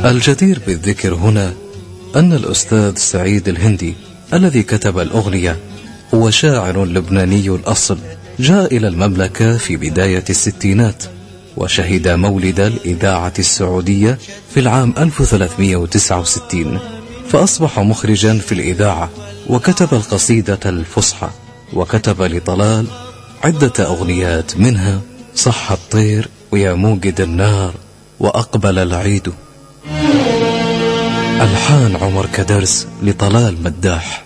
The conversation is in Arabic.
الجدير بالذكر هنا أن الأستاذ سعيد الهندي الذي كتب الأغنية هو شاعر لبناني الأصل، جاء إلى المملكة في بداية الستينات، وشهد مولد الإذاعة السعودية في العام 1369، فأصبح مخرجا في الإذاعة، وكتب القصيدة الفصحى، وكتب لطلال عدة أغنيات، منها صح الطير، ويا موقد النار، وأقبل العيد. ألحان عمر كدرس لطلال مداح.